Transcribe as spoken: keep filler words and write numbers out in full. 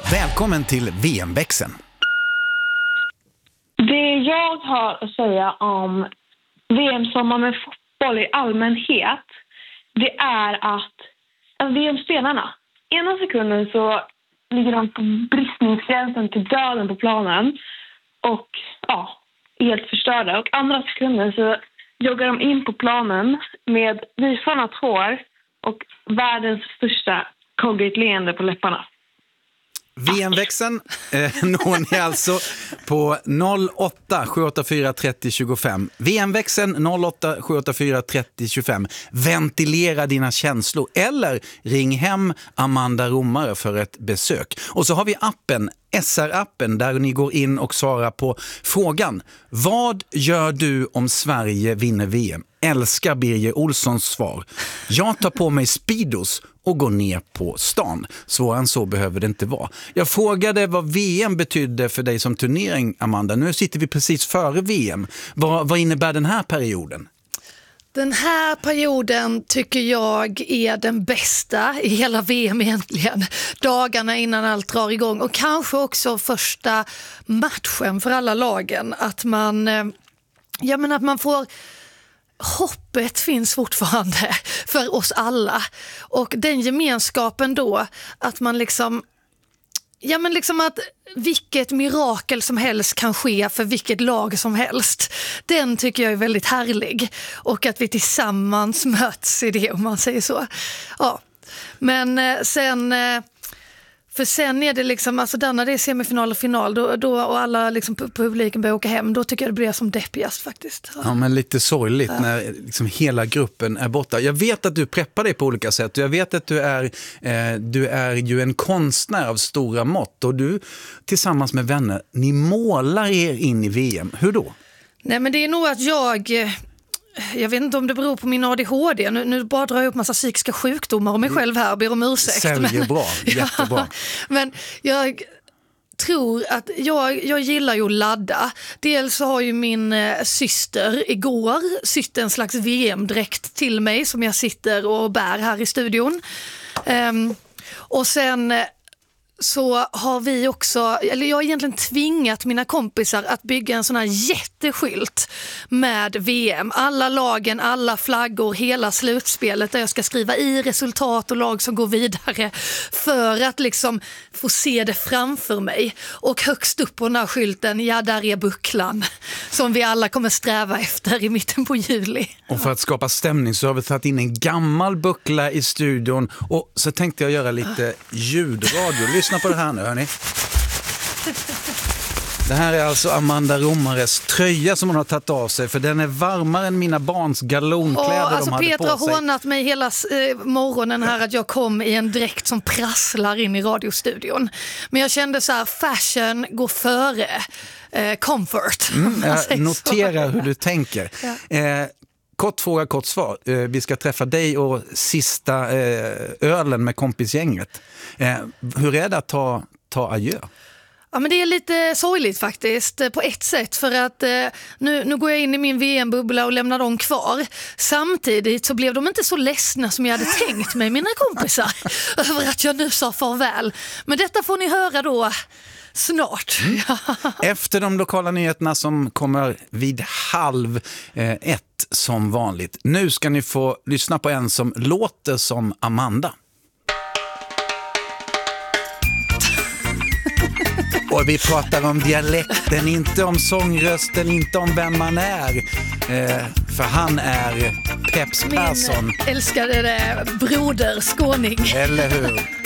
Välkommen till V M-växeln. Det jag har att säga om V M-sommar med fotboll i allmänhet, det är att alltså V M-spelarna, ena sekunden så ligger de på bristningsgränsen till döden på planen och ja, helt förstörda. Och andra sekunden så joggar de in på planen med visarnat hår och världens största koggigt leende på läpparna. V M-växeln eh, når ni alltså på noll åtta sju åtta fyra tre noll två fem. V M-växeln noll åtta sju åtta fyra tre noll två fem. Ventilera dina känslor eller ring hem Amanda Romare för ett besök. Och så har vi appen, S R-appen, där ni går in och svarar på frågan: vad gör du om Sverige vinner V M? Älskar Birger Olssons svar. Jag tar på mig Speedos och går ner på stan. Svårare än så behöver det inte vara. Jag frågade vad V M betydde för dig som turnering, Amanda. Nu sitter vi precis före V M. Vad, vad innebär den här perioden? Den här perioden tycker jag är den bästa i hela V M egentligen. Dagarna innan allt drar igång och kanske också första matchen för alla lagen. Att man, ja, men att man får... Hoppet finns fortfarande för oss alla. Och den gemenskapen då, att man liksom... Ja, men liksom att vilket mirakel som helst kan ske för vilket lag som helst. Den tycker jag är väldigt härlig. Och att vi tillsammans möts i det, om man säger så. Ja. Men eh, sen... Eh, För sen är det liksom, alltså där när det är semifinal och final då, då, och alla liksom publiken börjar åka hem, då tycker jag det blir som deppigast faktiskt. Ja, ja men lite sorgligt ja. när liksom hela gruppen är borta. Jag vet att du preppar dig på olika sätt och jag vet att du är, eh, du är ju en konstnär av stora mått och du tillsammans med vänner, ni målar er in i V M. Hur då? Nej men det är nog att jag... Jag vet inte om det beror på min A D H D. Nu, nu bara drar jag upp massa psykiska sjukdomar om mig själv här och ber om ursäkt. Säljer men, bra, jättebra. Ja, men jag tror att jag, jag gillar ju att ladda. Dels så har ju min eh, syster igår sytt en slags V M-dräkt till mig som jag sitter och bär här i studion. Um, och sen... så har vi också, eller jag har egentligen tvingat mina kompisar att bygga en sån här jätteskylt med V M. Alla lagen, alla flaggor, hela slutspelet där jag ska skriva i resultat och lag som går vidare för att liksom få se det framför mig. Och högst upp på den här skylten, ja där är bucklan som vi alla kommer sträva efter i mitten på juli. Och för att skapa stämning så har vi tagit in en gammal buckla i studion och så tänkte jag göra lite ljudradio. Lyssna på det här nu, hörni. Det här är alltså Amanda Romares tröja som hon har tagit av sig, för den är varmare än mina barns galonkläder oh, alltså de hade Petra på sig. har hånat mig hela eh, morgonen här att jag kom i en dräkt som prasslar in i radiostudion. Men jag kände så här, fashion går före eh, comfort. Mm, jag noterar hur du tänker. Ja. Eh, Kort fråga, kort svar. Eh, vi ska träffa dig och sista eh, ölen med kompisgänget. Eh, hur är det att ta, ta adjö? Ja, men det är lite sorgligt faktiskt på ett sätt för att eh, nu, nu går jag in i min V M-bubbla och lämnar dem kvar. Samtidigt så blev de inte så ledsna som jag hade tänkt mig, mina kompisar, över att jag nu sa farväl. Men detta får ni höra då snart. Mm. Efter de lokala nyheterna som kommer vid halv eh, ett som vanligt. Nu ska ni få lyssna på en som låter som Amanda. Och vi pratar om dialekten, inte om sångrösten, inte om vem man är. Eh, för han är Peps Persson. Min älskade broder, skåning. Eller hur?